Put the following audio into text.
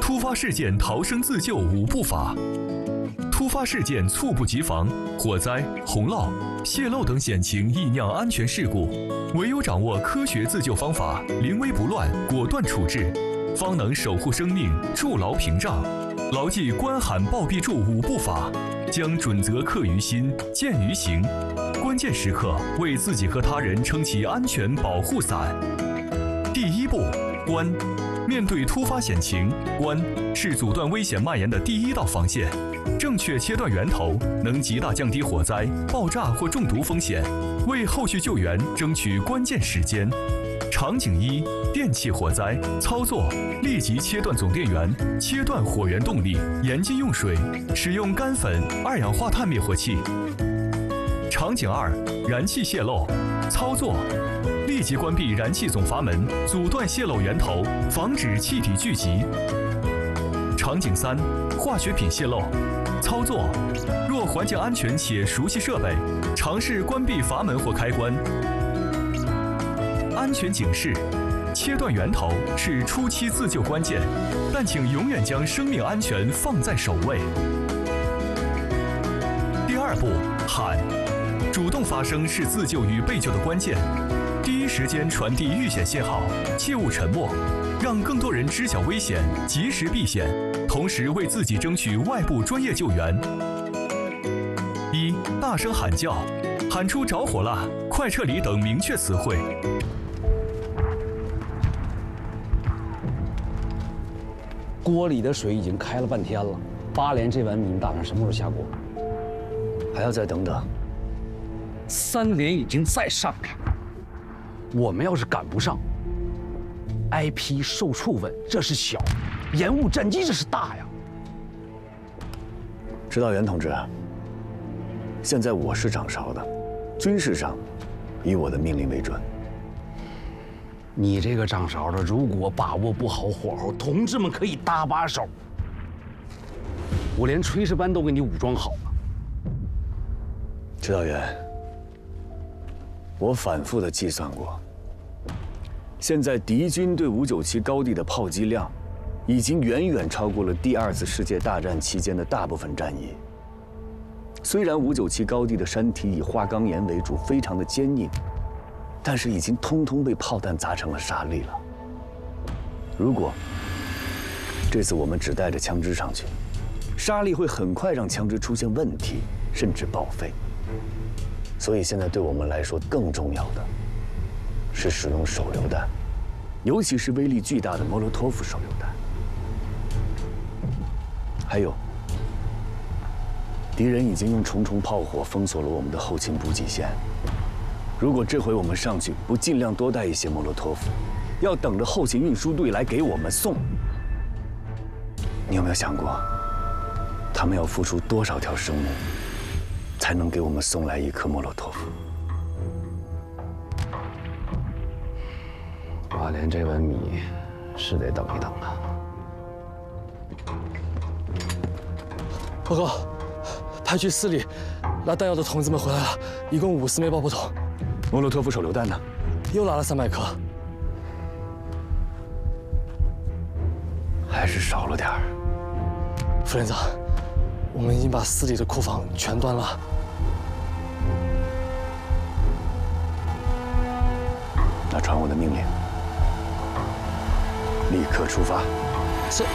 突发事件逃生自救5步法。突发事件猝不及防，火灾、洪涝、泄漏等险情易酿安全事故，唯有掌握科学自救方法，临危不乱，果断处置，方能守护生命，筑牢屏障。牢记关喊报必助5步法，将准则刻于心，见于行。关键时刻为自己和他人撑起安全保护伞。第1步，关。面对突发险情，关是阻断危险蔓延的第1道防线。正确切断源头，能极大降低火灾、爆炸或中毒风险，为后续救援争取关键时间。场景1：电气火灾，操作：立即切断总电源，切断火源动力，严禁用水，使用干粉、二氧化碳灭火器。场景2：燃气泄漏，操作：立即关闭燃气总阀门，阻断泄漏源头，防止气体聚集。场景3：化学品泄漏，操作：若环境安全且熟悉设备，尝试关闭阀门或开关。安全警示：切断源头是初期自救关键，但请永远将生命安全放在首位。第2步，喊。主动发声是自救与被救的关键，第一时间传递遇险信号，切勿沉默，让更多人知晓危险，及时避险，同时为自己争取外部专业救援。1、大声喊叫，喊出着火了、快撤离等明确词汇。 锅里的水已经开了半天了，8连这碗米你打算什么时候下锅？ 还要再等等。 3连已经在上面，我们要是赶不上 ，IP 受触吻这是小，延误战机这是大呀。 指导员同志，现在我是掌勺的，军事上以我的命令为准。 你这个掌勺的，如果把握不好火候，同志们可以搭把手。我连炊事班都给你武装好了。 指导员，我反复的计算过，现在敌军对597高地的炮击量，已经远远超过了第2次世界大战期间的大部分战役。虽然597高地的山体以花岗岩为主，非常的坚硬，但是已经通通被炮弹砸成了沙砾了。如果这次我们只带着枪支上去，沙砾会很快让枪支出现问题，甚至报废。所以现在对我们来说更重要的是使用手榴弹，尤其是威力巨大的莫洛托夫手榴弹。还有，敌人已经用重重炮火封锁了我们的后勤补给线。如果这回我们上去不尽量多带一些莫洛托夫，要等着后勤运输队来给我们送，你有没有想过，他们要付出多少条生命？才能给我们送来1颗莫洛托夫。 8连这碗米是得等一等啊。 报告，派去4里拉弹药的同志们回来了，一共50枚爆破筒。 莫洛托夫手榴弹呢？ 又拉了300颗， 还是少了点儿。 副连长，我们已经把4里的库房全端了。 那传我的命令，立刻出发。 是。